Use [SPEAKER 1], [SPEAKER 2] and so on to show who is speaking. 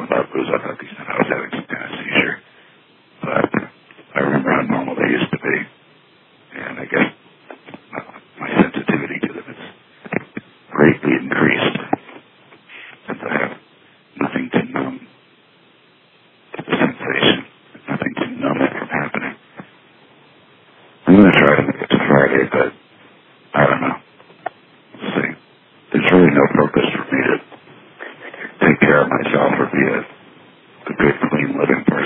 [SPEAKER 1] about booze. I thought these I was having some kind of seizure. But I remember how normal they used to be. And I guess my sensitivity to them has greatly increased since I have nothing to numb the sensation, nothing to numb it from happening. I'm going to try to make it to Friday, but I don't know. We'll see. There's really no purpose for me to take care of myself or be a good, clean living person.